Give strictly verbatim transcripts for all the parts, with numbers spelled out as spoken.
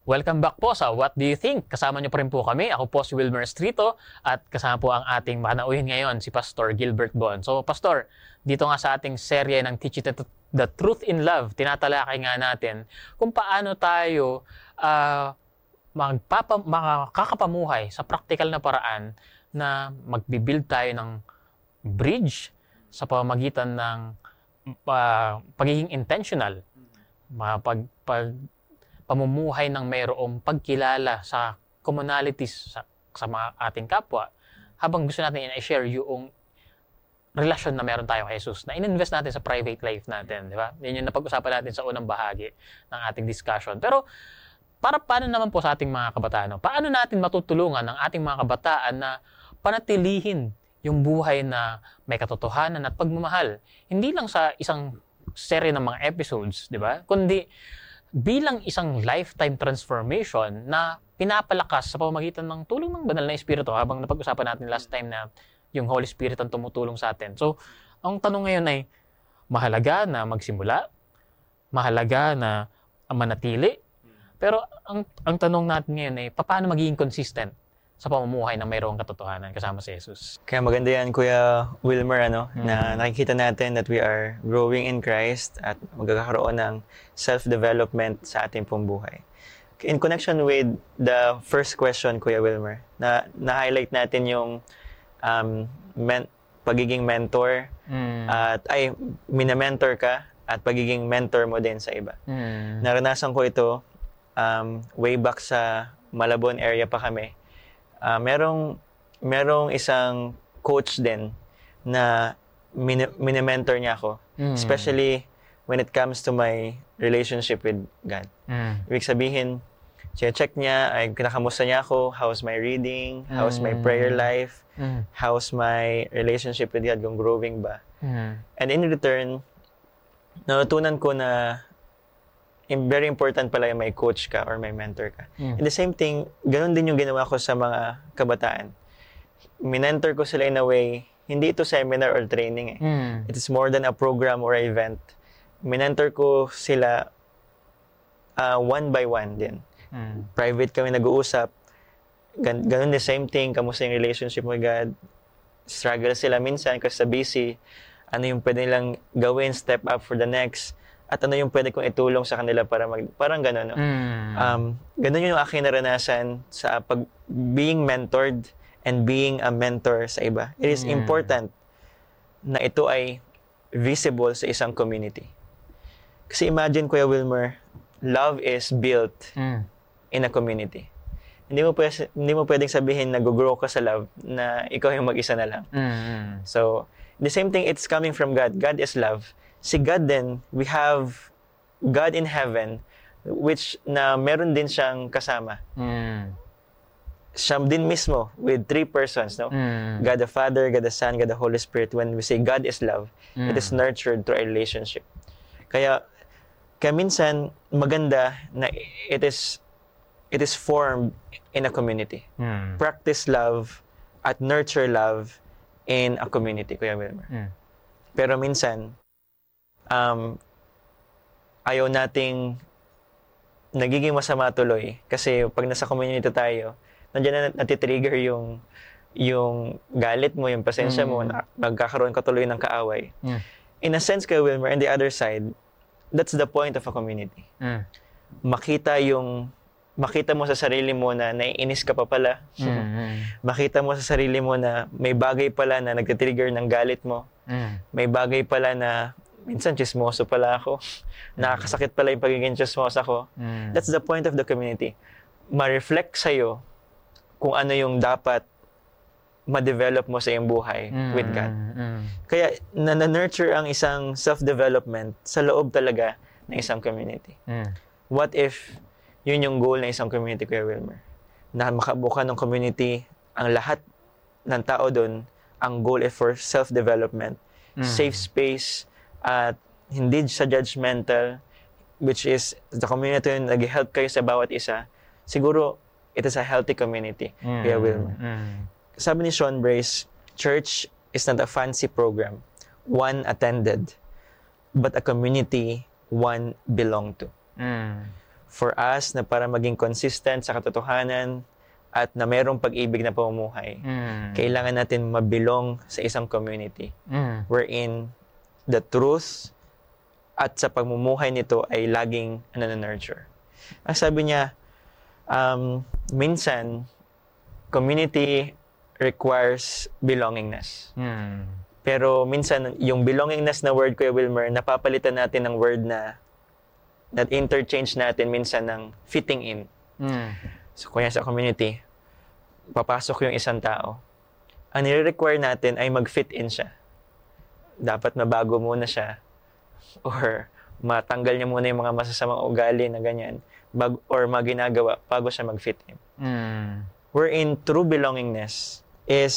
Welcome back po sa What Do You Think? Kasama niyo pa rin po kami. Ako po si Wilmer Estrito at kasama po ang ating manauhin ngayon, si Pastor Gilbert Bon. So, Pastor, dito nga sa ating serye ng Teach It the Truth in Love, tinatalakay nga natin kung paano tayo uh, magpapa, makakapamuhay sa practical na paraan na magbibuild tayo ng bridge sa pamamagitan ng uh, pagiging intentional, pag, pag pamumuhay ng mayroong pagkilala sa commonalities sa, sa mga ating kapwa habang gusto natin i-share yung relasyon na meron tayo kay Jesus na in-invest natin sa private life natin, di ba? Yan yung napag-usapan natin sa unang bahagi ng ating discussion. Pero para paano naman po sa ating mga kabataan? No? Paano natin matutulungan ang ating mga kabataan na panatilihin yung buhay na may katotohanan at pagmamahal? Hindi lang sa isang serye ng mga episodes, di ba? Kundi bilang isang lifetime transformation na pinapalakas sa pamamagitan ng tulong ng banal na Espiritu habang napag-usapan natin last time na yung Holy Spirit ang tumutulong sa atin. So, ang tanong ngayon ay, mahalaga na magsimula? Mahalaga na manatili? Pero ang, ang tanong natin ngayon ay, paano magiging consistent sa pamumuhay ng mayroong katotohanan kasama si Jesus? Kaya maganda yan, Kuya Wilmer, ano, mm-hmm. na nakikita natin that we are growing in Christ at magkakaroon ng self-development sa ating pong buhay. In connection with the first question, Kuya Wilmer, na na-highlight natin yung um, men- pagiging mentor mm. at ay, minamentor ka at pagiging mentor mo din sa iba. Mm. Naranasan ko ito um, way back sa Malabon area pa kami. Uh, merong merong isang coach din na min- mini-mentor niya ako, mm. especially when it comes to my relationship with God. Mm. Ibig sabihin, check niya, ay kinakamusta niya ako, how's my reading, how's mm. my prayer life, mm. how's my relationship with God, kung growing ba. Mm. And in return, natutunan ko na very important pala yung may coach ka or may mentor ka. Mm. And the same thing, ganun din yung ginawa ko sa mga kabataan. Minentor ko sila in a way, hindi ito seminar or training eh. Mm. It is more than a program or a event. Minentor ko sila uh, one by one din. Mm. Private kami nag-uusap. Gan- ganun the same thing, kamusta yung relationship with God. Struggle sila minsan kasi sa busy. Ano yung pwede nilang gawin, step up for the next. At ano yung pwede kong itulong sa kanila para mag... Parang gano'n, no? Mm. Um, gano'n yung aking naranasan sa pag... being mentored and being a mentor sa iba. It is mm. important na ito ay visible sa isang community. Kasi imagine, Kuya Wilmer, love is built mm. in a community. Hindi mo, pwede, hindi mo pwedeng sabihin na go-grow ka sa love na ikaw yung mag-isa na lang. Mm. So, the same thing, it's coming from God. God is love. Si God din, we have God in heaven, which na meron din siyang kasama. Mm. Siya din mismo, with three persons, no? Mm. God the Father, God the Son, God the Holy Spirit. When we say God is love, mm. it is nurtured through a relationship. Kaya, kaya minsan, maganda na it is, it is formed in a community. Mm. Practice love at nurture love in a community, Kuya Wilmer. Mm. Pero minsan, Um, ayaw nating nagiging masama tuloy kasi pag nasa community tayo, nandiyan na natitrigger yung yung galit mo, yung pasensya mm. mo, na magkakaroon ka tuloy ng kaaway. Mm. In a sense, Kuya Wilmer, on the other side, that's the point of a community. Mm. Makita yung makita mo sa sarili mo na naiinis ka pa pala. Mm-hmm. Makita mo sa sarili mo na may bagay pala na nagtitrigger ng galit mo. Mm. May bagay pala na minsan chismoso pala ako. Nakakasakit pala yung pagiging chismoso ako. Mm. That's the point of the community. Ma-reflect sa'yo kung ano yung dapat ma-develop mo sa iyong buhay mm. with God. Mm. Kaya na-nurture ang isang self-development sa loob talaga ng isang community. Mm. What if yun yung goal ng isang community, Kuya Wilmer? Na makabuka ng community, ang lahat ng tao doon, ang goal is for self-development, mm. safe space, at hindi sa judgmental, which is the community yung nag-help kayo sa bawat isa. Siguro, it is a healthy community, mm. Kuya Wilmer. Mm. Sabi ni Sean Brace, church is not a fancy program, one attended, but a community one belong to. Mm. for us na para maging consistent sa katotohanan at na mayroong pag-ibig na pamumuhay, Mm. kailangan natin mabilong sa isang community Mm. wherein the truth at sa pagmumuhay nito ay laging na-nurture. Ang sabi niya, um, minsan, community requires belongingness. Mm. Pero minsan, yung belongingness na word, Kuya Wilmer, napapalitan natin ng word na that interchange natin minsan ng fitting in. Mm. So, kaya sa community, papasok yung isang tao. Ang nire-require natin ay mag-fit in siya. Dapat mabago muna siya or matanggal niya muna yung mga masasamang ugali na ganyan bag, or maginagawa bago siya mag-fit in. Mm. Wherein true belongingness is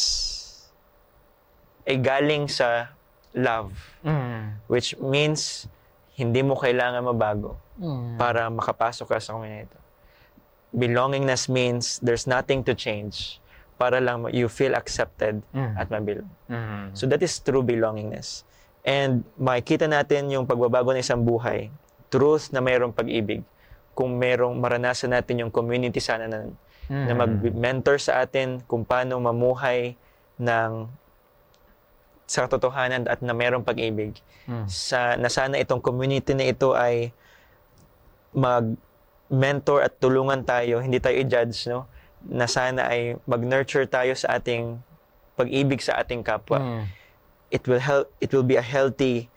ay galing sa love, Mm. which means hindi mo kailangan mabago Mm. para makapasok ka sa community. Belongingness means there's nothing to change para lang you feel accepted Mm. at mabilong. Mm. So that is true belongingness. And makikita natin yung pagbabago ng isang buhay, truth na mayroong pag-ibig, kung mayroong maranasan natin yung community sana na, Mm. na mag-mentor sa atin kung paano mamuhay ng sa katotohanan at na mayroong pag-ibig. Mm. Sa, na sana itong community na ito ay mag-mentor at tulungan tayo, hindi tayo i-judge, no? Na sana ay mag-nurture tayo sa ating pag-ibig sa ating kapwa. Mm. It will help, it will be a healthy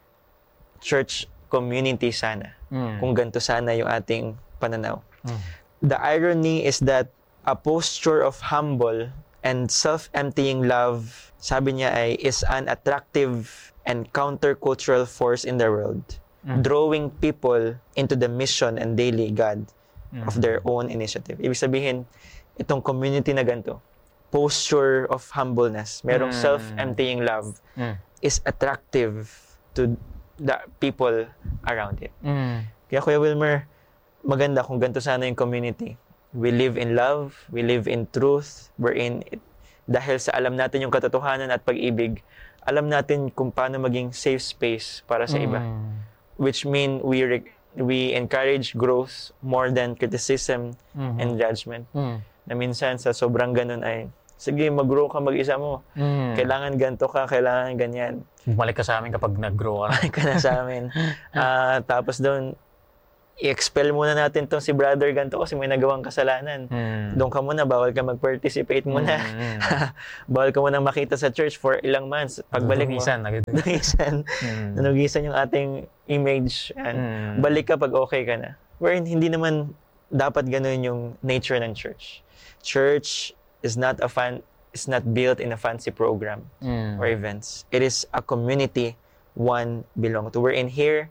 church community sana. Mm. Kung ganito sana yung ating pananaw. Mm. The irony is that a posture of humble and self-emptying love, sabi niya ay, is an attractive and countercultural force in the world, Mm. drawing people into the mission and daily God Mm. of their own initiative. Ibig sabihin, itong community na ganito, posture of humbleness, merong Mm. self-emptying love, Mm. is attractive to the people around it. Mm. Kaya Kuya Wilmer, maganda kung ganito sana yung community. We live in love, we live in truth, wherein it, dahil sa alam natin yung katotohanan at pag-ibig, alam natin kung paano maging safe space para sa iba. Mm. Which mean we re- we encourage growth more than criticism Mhm. and judgment. Mm. Na minsan sa sobrang ganun ay, sige, mag-grow ka mag-isa mo. Mm. Kailangan ganito ka, kailangan ganyan. Bumalik ka sa amin kapag nag-grow ka. Ka na sa amin. Ah, tapos doon, i-expel muna natin tong si brother ganito kasi may nagawang kasalanan. Mm. Doon ka muna, bawal ka mag-participate muna. Mm. Bawal ka muna makita sa church for ilang months. Pagbalik mo, Nadugisan, nag- nanugisan, Mm. nanugisan yung ating image. Yan. Mm. Balik ka pag okay ka na. Wherein hindi naman dapat ganun yung nature ng church. Church is not a fan, is not built in a fancy program Mm. or events. It is a community one belong to. We're in here,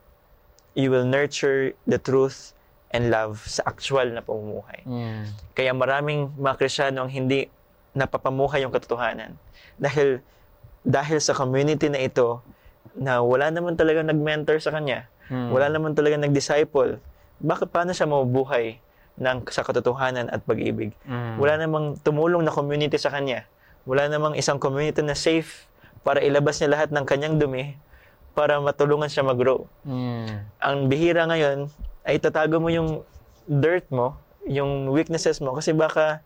you will nurture the truth and love sa actual na pamumuhay. Mm. Kaya maraming mga Kristiyano ang hindi napapamuhay yung katotohanan. Dahil dahil sa community na ito, na wala naman talaga nag-mentor sa kanya, Mm. wala naman talaga nag-disciple, bakit paano siya mabubuhay ng, sa katotohanan at pag-ibig? Mm. Wala namang tumulong na community sa kanya. Wala namang isang community na safe para ilabas niya lahat ng kanyang dumi para matulungan siya mag-grow. Mm. Ang bihira ngayon ay tatago mo yung dirt mo, yung weaknesses mo, kasi baka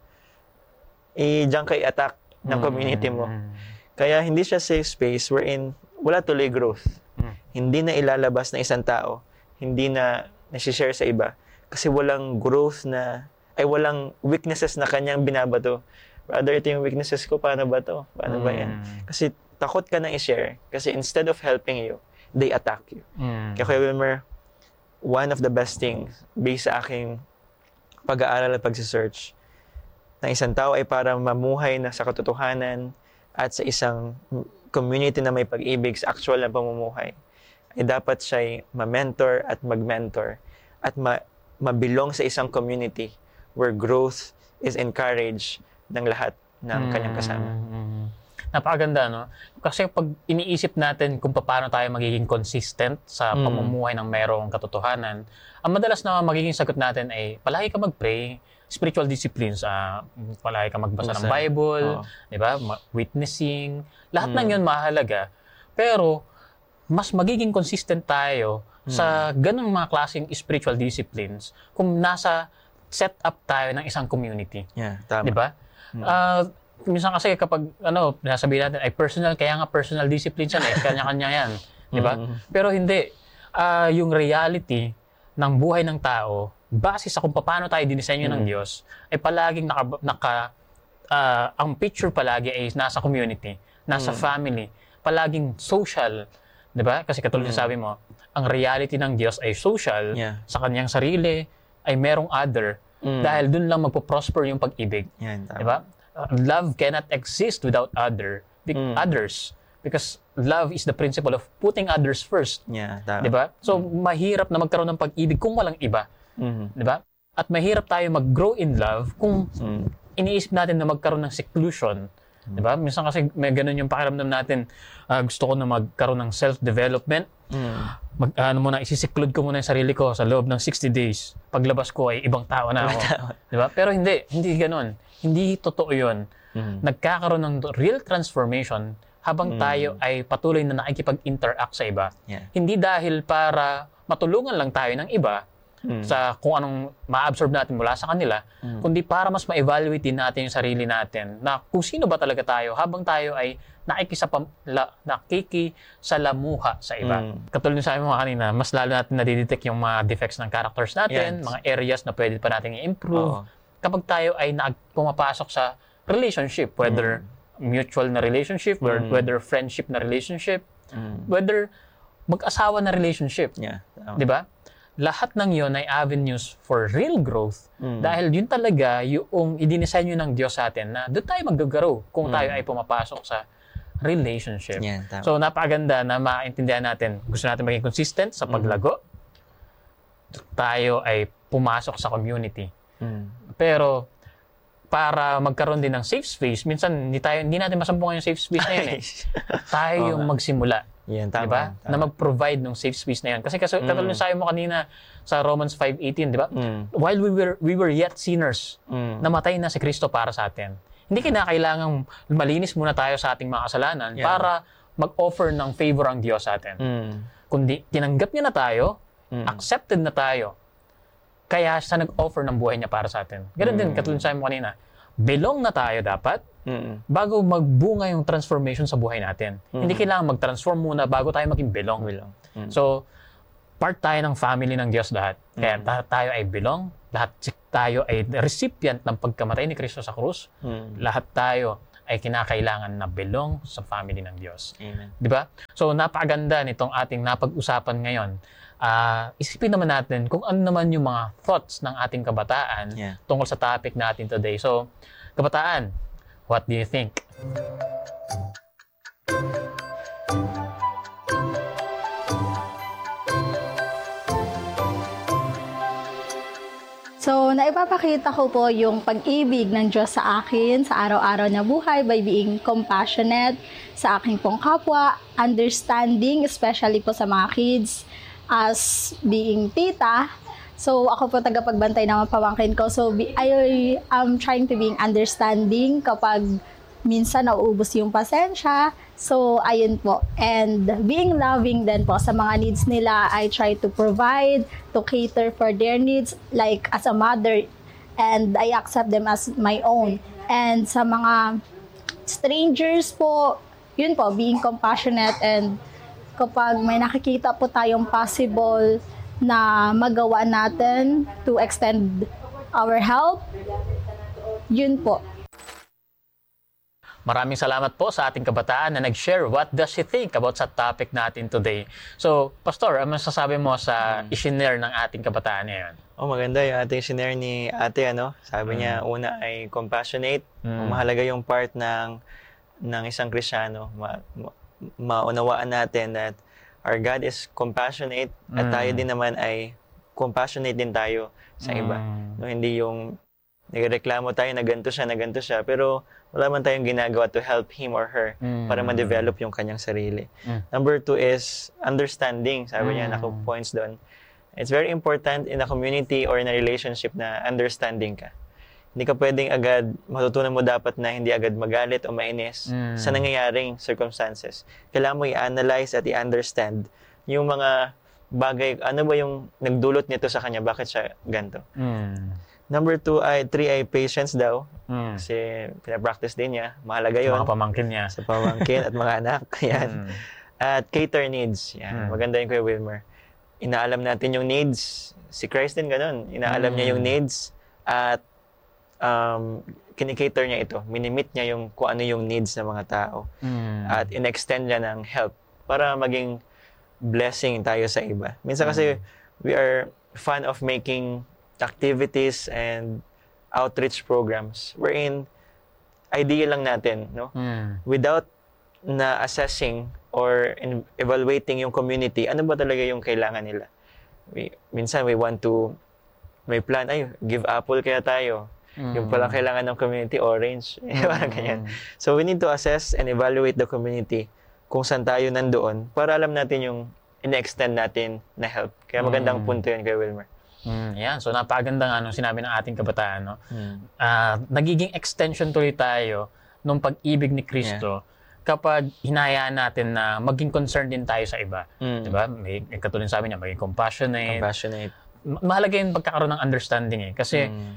i-diyan ka i-attack ng community mo. Mm. Kaya hindi siya safe space wherein wala tuloy growth. Mm. Hindi na ilalabas ng isang tao. Hindi na nasi-share sa iba. Kasi walang growth na, ay walang weaknesses na kanyang binabato. Rather, ito yung weaknesses ko, paano ba to? Paano ba yan? Mm. Kasi takot ka na i-share. Kasi instead of helping you, they attack you. Mm. Kaya Kuya Wilmer, one of the best things based sa aking pag-aaral at pag-search na isang tao ay para mamuhay na sa katotohanan at sa isang community na may pag-ibig sa actual na pamumuhay, ay dapat siya'y ma-mentor at mag-mentor at ma- mabilong sa isang community where growth is encouraged ng lahat ng kanyang kasama. Mm. Napakaganda, no? Kasi pag iniisip natin kung paano tayo magiging consistent sa Mm. pamumuhay ng merong katotohanan, ang madalas na magiging sagot natin ay palagi ka mag-pray, spiritual disciplines, ah, palagi ka magbasa ng Basa. Bible, Oo. di ba? Ma- Witnessing, lahat Mm. ng yun mahalaga. Pero, mas magiging consistent tayo sa ganung mga klaseng spiritual disciplines kung nasa set up tayo ng isang community. Yeah, tama. 'Di ba? Hmm. Uh, minsan kasi kapag ano, nasabihin natin ay personal, kaya nga personal disciplines yan eh, kanya-kanya yan, 'di ba? Hmm. Pero hindi uh, yung reality ng buhay ng tao base sa kung paano tayo dinisenyo hmm. ng Diyos ay palaging naka, naka uh, ang picture palagi ay nasa community, nasa hmm. family, palaging social, 'di ba? Kasi katulad ng hmm. sabi mo, ang reality ng Diyos ay social, yeah. sa kanyang sarili ay merong other, mm. dahil dun lang magpo-prosper yung pag-ibig. Yan, di ba? Uh, love cannot exist without other, be- mm. others, because love is the principle of putting others first. Yeah, di ba? So, mm. mahirap na magkaroon ng pag-ibig kung walang iba. Mm. Di ba? At mahirap tayo mag-grow in love kung mm. iniisip natin na magkaroon ng seclusion. Mm. Di ba? Minsan kasi may ganun yung pakiramdam natin, uh, gusto ko na magkaroon ng self-development. Mm. Mag, ano muna, isisiklod ko muna yung sarili ko sa loob ng sixty days. Paglabas ko ay ibang tao na ako. Di ba? Pero hindi, hindi ganoon. Hindi totoo yun. Mm. Nagkakaroon ng real transformation habang mm. tayo ay patuloy na nakikipag-interact sa iba. Yeah. Hindi dahil para matulungan lang tayo ng iba mm. sa kung anong ma-absorb natin mula sa kanila, mm. kundi para mas ma-evaluate din natin yung sarili natin na kung sino ba talaga tayo habang tayo ay nakikisapam, la, nakikisalamuha sa iba. Mm. Katulad ng sabi mo kanina, mas lalo natin nadidetect yung mga defects ng characters natin, yes. mga areas na pwede pa natin i-improve. Oh. Kapag tayo ay na, pumapasok sa relationship, whether mm. mutual na relationship, mm. whether friendship na relationship, mm. whether mag-asawa na relationship. Yeah. Di ba? Lahat ng yon ay avenues for real growth mm. dahil yun talaga yung idinisenyo ng Diyos sa atin na doon tayo mag-grow kung mm. tayo ay pumapasok sa relationship. Yeah, so, napakaganda na maintindihan natin. Gusto natin maging consistent sa paglago. Mm. Tayo ay pumasok sa community. Mm. Pero, para magkaroon din ng safe space, minsan hindi, tayo, hindi natin masambungan yung safe space na yun eh. tayo oh, yung magsimula. Yan, tama, diba? Tama. Na mag-provide ng safe space na yun. Kasi kasi mm. katulad ng sabi mo kanina sa Romans five eighteen, di ba? Mm. While we were we were yet sinners, mm. namatay na si Kristo para sa atin. Hindi kinakailangang malinis muna tayo sa ating mga kasalanan yeah. para mag-offer ng favor ang Diyos sa atin. Mm. Kundi tinanggap niya na tayo, mm. accepted na tayo, kaya siya nag-offer ng buhay niya para sa atin. Ganun mm. din, katulad sa mo kanina, belong na tayo dapat mm. bago magbunga yung transformation sa buhay natin. Mm. Hindi kailangan mag-transform muna bago tayo maging belong. belong. Mm. So, part tayo ng family ng Diyos lahat. Kaya mm. lahat tayo ay belong, lahat tayo ay recipient ng pagkamatay ni Kristo sa krus. Mm. Lahat tayo ay kinakailangan na belong sa family ng Diyos. Amen. Di ba? So, napakaganda nitong ating napag-usapan ngayon. Uh, isipin naman natin kung ano naman yung mga thoughts ng ating kabataan yeah. tungkol sa topic natin today. So, kabataan, what do you think? So, naipapakita ko po yung pag-ibig ng Diyos sa akin sa araw-araw na buhay by being compassionate sa aking pong kapwa, understanding, especially po sa mga kids, as being tita. So, ako po tagapagbantay ng mga pamangkin ko. So, be, I am trying to being understanding kapag minsan nauubos yung pasensya. So, ayun po. And being loving din po sa mga needs nila, I try to provide, to cater for their needs, like as a mother. And I accept them as my own. And sa mga strangers po, yun po, being compassionate. And kapag may nakikita po tayong possible na magawa natin to extend our help, yun po. Maraming salamat po sa ating kabataan na nag-share what does he think about sa topic natin today. So, Pastor, ano masasabi mo sa hmm. i-share ng ating kabataan ngayon? Oh, maganda yung ating share ni ate, ano? Sabi hmm. niya, una ay compassionate. Hmm. Mahalaga yung part ng ng isang Kristiyano. Ma, ma, maunawaan natin that our God is compassionate at mm. tayo din naman ay compassionate din tayo sa iba. Mm. No, hindi yung nagreklamo tayo na ganito siya, na ganito siya, pero wala man tayong ginagawa to help him or her mm. para ma-develop yung kanyang sarili. Mm. Number two is understanding. Sabi mm. niya, naka points doon. It's very important in a community or in a relationship na understanding ka. Hindi ka pwedeng agad, matutunan mo dapat na hindi agad magalit o mainis mm. sa nangyayaring circumstances. Kailangan mo i-analyze at i-understand yung mga bagay, ano ba yung nagdulot nito sa kanya, bakit siya ganito. Mm. Number two ay, three ay patience daw. Mm. Kasi pinapractice din niya. Mahalaga Sa yun. mga pamangkin niya. Sa pamangkin at mga anak. Yan. Mm. At cater needs. Yan. Mm. Maganda yun, Kuya Wilmer. Inaalam natin yung needs. Si Christ din ganun. Inaalam Mm. niya yung needs. At um, kinikater niya ito. Minimit niya yung kung ano yung needs ng mga tao. Mm. At in-extend niya ng help para maging blessing tayo sa iba. Minsan kasi we are fan of making activities and outreach programs wherein idea lang natin, no? Mm. Without na assessing or in evaluating yung community, ano ba talaga yung kailangan nila? We, minsan we want to may plan, ay, give apple kaya tayo. Mm. Yung pala kailangan ng community, orange. Parang ganyan. So we need to assess and evaluate the community kung saan tayo nandoon para alam natin yung in-extend natin na help. Kaya magandang Mm. punto yun kay Wilmer. Mm, yan. So, napakaganda nga nung sinabi ng ating kabataan, no? Mm. Ah, nagiging extension tuloy tayo nung pag-ibig ni Kristo kapag hinayaan natin na maging concerned din tayo sa iba. Mm. Diba? May, katulad sabi niya, maging compassionate. Compassionate. Ma- Mahalaga yung pagkakaroon ng understanding eh. Kasi Mm.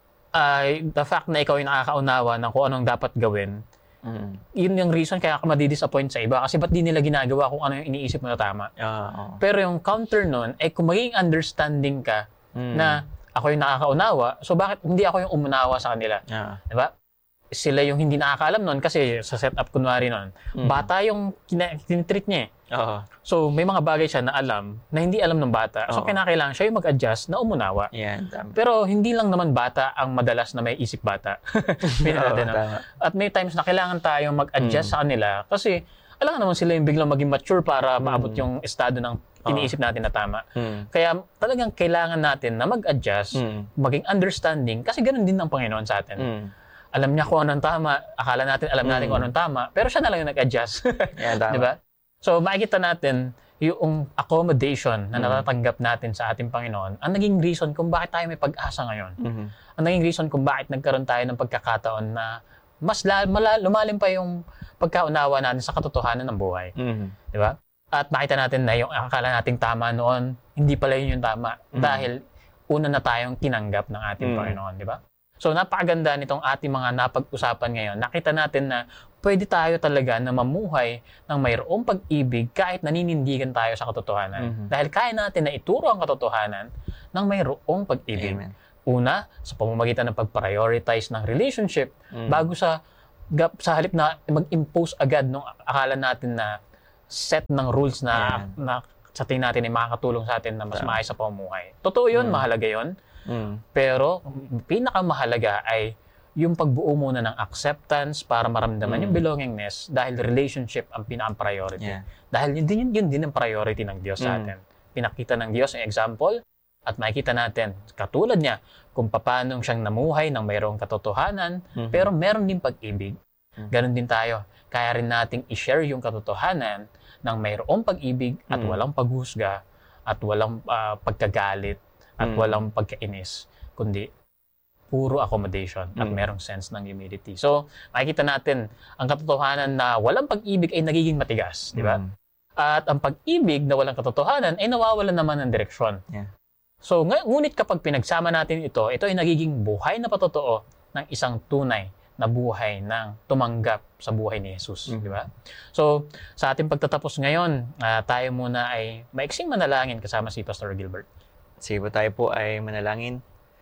ah, the fact na ikaw yung nakakaunawa ng kung anong dapat gawin, Mm. yun yung reason kaya ka madidisappoint sa iba. Kasi ba't di nila ginagawa kung ano yung iniisip mo na tama? Ah, oo. Pero yung counter nun, ay kung magiging understanding ka Mm. na ako yung nakakaunawa, so bakit hindi ako yung umunawa sa kanila? Ah. Diba? Sila yung hindi nakakaalam nun kasi sa setup kunwari nun, Mm. bata yung kina- tinitreat niya eh. Oo. So may mga bagay siya na alam na hindi alam ng bata. So Oo. kinakailangan siya yung mag-adjust na umunawa. Yan, tama. Pero hindi lang naman bata ang madalas na may isip bata. May Oo, natin, no? tama. At may times na kailangan tayong mag-adjust Mm. sa kanila kasi alam naman sila yung biglang maging mature para maabot Mm. yung estado ng iniisip natin na tama. Mm. Kaya talagang kailangan natin na mag-adjust, Mm. maging understanding kasi ganun din ang Panginoon sa atin. Mm. Alam niya kung anong tama, akala natin alam natin Mm. kung anong tama, pero siya na lang yung nag-adjust. Yan, tama. Di ba? So makikita natin yung accommodation na Mm. natatanggap natin sa ating Panginoon ang naging reason kung bakit tayo may pag-asa ngayon. Mhm. Ang naging reason kung bakit nagkaroon tayo ng pagkakataon na mas la- mala- lumalim pa yung pagkaunawa natin sa katotohanan ng buhay. Mhm. Di ba? At makita natin na yung akala nating tama noon, hindi pala yun yung tama. Mm. Dahil una na tayong tinanggap ng ating Mm. Panginoon, di ba? So napakaganda nitong ating mga napag-usapan ngayon. Nakita natin na pwede tayo talaga na mamuhay ng mayroong pag-ibig kahit naninindigan tayo sa katotohanan. Mhm. Dahil kaya natin na ituro ang katotohanan ng mayroong pag-ibig. Amen. Una, sa pamamagitan ng pag-prioritize ng relationship Mm. bago sa gap, sa halip na mag-impose agad nung akala natin na set ng rules na, Yeah. na sa tingin natin ay makakatulong sa atin na mas Tama. maayos sa pamumuhay. Totoo yun, Mm. mahalaga yun. Mm. Pero pinakamahalaga ay yung pagbuo muna ng acceptance para maramdaman Mm. yung belongingness dahil relationship ang pinaka-priority. Yeah. Dahil yun din, yun, yun din ang priority ng Diyos sa Mm. atin. Pinakita ng Diyos ang example at makikita natin, katulad niya, kung paano siyang namuhay ng mayroong katotohanan, Mhm. pero meron din pag-ibig. Mm. Ganon din tayo. Kaya rin nating i-share yung katotohanan ng mayroong pag-ibig at Mm. walang paghusga at walang ah, pagkagalit at Mm. walang pagkainis, kundi puro accommodation at Mm. merong sense ng humility. So, makikita natin ang katotohanan na walang pag-ibig ay nagiging matigas, di ba? Mm. At ang pag-ibig na walang katotohanan ay nawawalan naman ng direksyon. Yeah. So, ng- ngunit kapag pinagsama natin ito, ito ay nagiging buhay na patotoo ng isang tunay na buhay ng tumanggap sa buhay ni Jesus, Mhm. di ba? So, sa ating pagtatapos ngayon, ah, tayo muna ay maiksing manalangin kasama si Pastor Gilbert. Sige po, tayo po ay manalangin.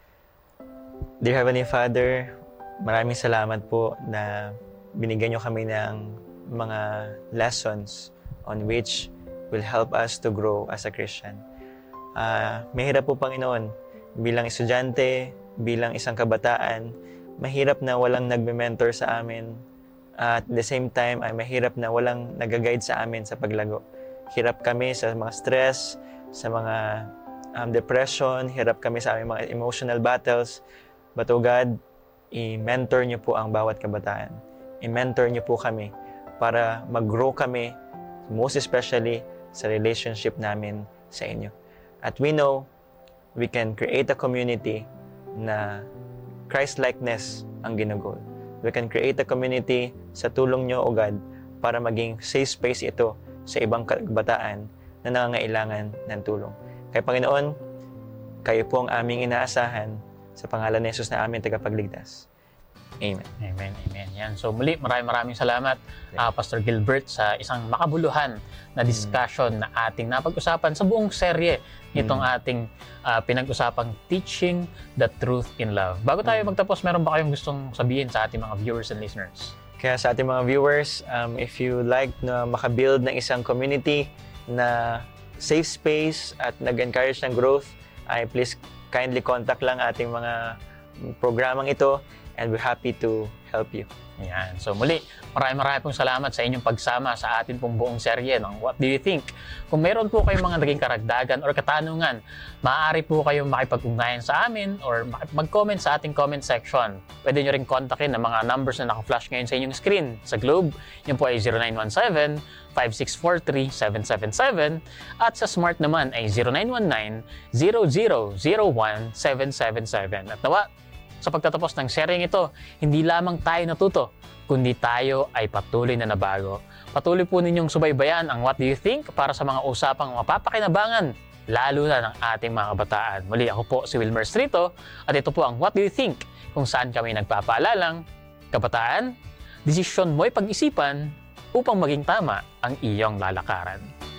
Dear Heavenly Father, maraming salamat po na binigyan nyo kami ng mga lessons on which will help us to grow as a Christian. Ah, mahirap po, Panginoon, bilang estudyante, bilang isang kabataan, mahirap na walang nagme-mentor sa amin. At the same time, ay mahirap na walang nag-guide sa amin sa paglago. Hirap kami sa mga stress, sa mga um, depression, hirap kami sa aming mga emotional battles. But oh God, i-mentor niyo po ang bawat kabataan. I-mentor niyo po kami para mag-grow kami, most especially sa relationship namin sa inyo. At we know we can create a community na Christ-likeness ang ginugol. We can create a community sa tulong niyo, O God, para maging safe space ito sa ibang kabataan na nangangailangan ng tulong. Kaya Panginoon, kayo po ang aming inaasahan sa pangalan ni Jesus na aming tagapagligtas. Amen. Amen, amen. Yan. So muli, maraming maraming salamat, uh, Pastor Gilbert, sa isang makabuluhan na discussion na ating napag-usapan sa buong serye nitong Mm. ating uh, pinag-usapang Teaching the Truth in Love. Bago tayo magtapos, meron ba kayong gustong sabihin sa ating mga viewers and listeners? Kaya sa ating mga viewers, um, if you like na makabuild ng isang community na safe space at nag-encourage ng growth, ay please kindly contact lang ating mga programang ito and we're happy to help you. Yan. So muli, maraming maraming pong salamat sa inyong pagsama sa atin pong buong serye ng What Do You Think? Kung mayroon po kayong mga naging karagdagan or katanungan, maaari po kayong makipag-ugnayan sa amin or mag-comment sa ating comment section. Pwede nyo rin kontakin ang mga numbers na naka-flash ngayon sa inyong screen. Sa Globe, yun po ay zero nine one seven, five six four three, seven seven seven at sa Smart naman ay zero nine one nine, zero zero zero one, seven seven seven. At nawa, sa pagtatapos ng seryeng ito, hindi lamang tayo natuto, kundi tayo ay patuloy na nabago. Patuloy po ninyong subaybayan ang What Do You Think para sa mga usapang mapapakinabangan, lalo na ng ating mga kabataan. Muli, ako po si Wilmer Strito at ito po ang What Do You Think, kung saan kami nagpapaalalang, kabataan, desisyon mo'y pag-isipan upang maging tama ang iyong lalakaran.